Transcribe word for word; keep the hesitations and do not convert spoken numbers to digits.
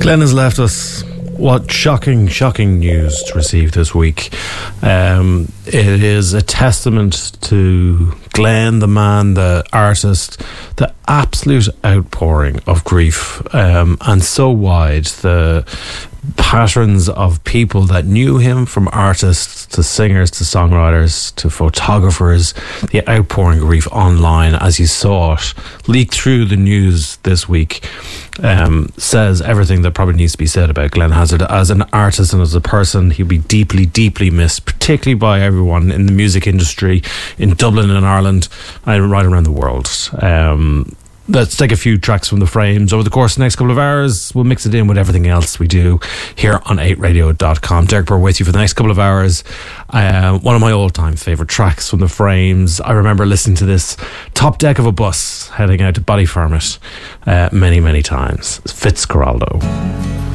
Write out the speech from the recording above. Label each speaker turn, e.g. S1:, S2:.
S1: Glenn has left us. What shocking, shocking news to receive this week. Um, it is a testament to Glenn, the man, the artist, the absolute outpouring of grief, um, and so wide. The patterns of people that knew him, from artists to singers to songwriters to photographers, the outpouring of grief online as you saw it leak through the news this week, um, says everything that probably needs to be said about Glenn Hazzard as an artist and as a person. He'll be deeply, deeply missed, particularly by everyone in the music industry in Dublin and Ireland and right around the world. Um, Let's take a few tracks from the Frames over the course of the next couple of hours. We'll mix it in with everything else we do here on eight radio dot com. Derek Burr with you for the next couple of hours. Uh, one of my all-time favourite tracks from the Frames. I remember listening to this top deck of a bus heading out to Ballyfermot uh, many, many times. Fitzcarraldo.